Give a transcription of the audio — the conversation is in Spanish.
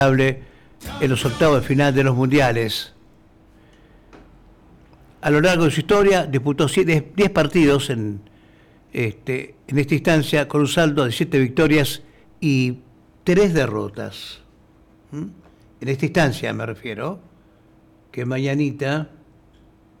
en los octavos de final de los mundiales. A lo largo de su historia disputó 10 partidos en esta instancia con un saldo de 7 victorias y 3 derrotas. En esta instancia me refiero, que mañanita